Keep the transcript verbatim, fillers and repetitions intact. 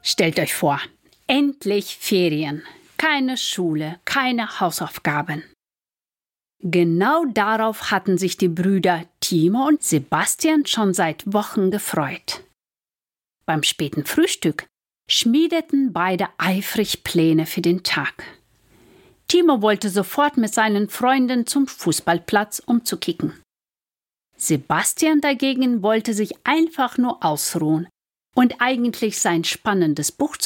Stellt euch vor, endlich Ferien, keine Schule, keine Hausaufgaben. Genau darauf hatten sich die Brüder Timo und Sebastian schon seit Wochen gefreut. Beim späten Frühstück schmiedeten beide eifrig Pläne für den Tag. Timo wollte sofort mit seinen Freunden zum Fußballplatz, um zu kicken. Sebastian dagegen wollte sich einfach nur ausruhen und eigentlich sein spannendes Buch